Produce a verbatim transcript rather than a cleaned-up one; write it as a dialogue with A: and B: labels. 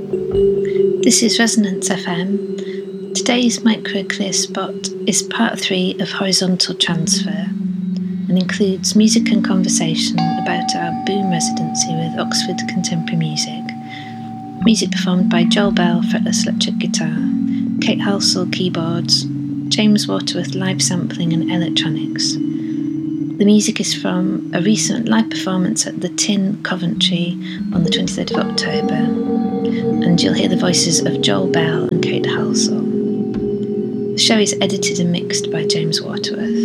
A: This is Resonance F M. Today's microclear spot is part three of Horizontal Transfer and includes music and conversation about our Boom residency with Oxford Contemporary Music. Music performed by Joel Bell, fretless electric guitar, Kate Halsall, keyboards, James Waterworth, live sampling and electronics. The music is from a recent live performance at the Tin, Coventry on the twenty-third of October, and you'll hear the voices of Joel Bell and Kate Halsall. The show is edited and mixed by James Waterworth.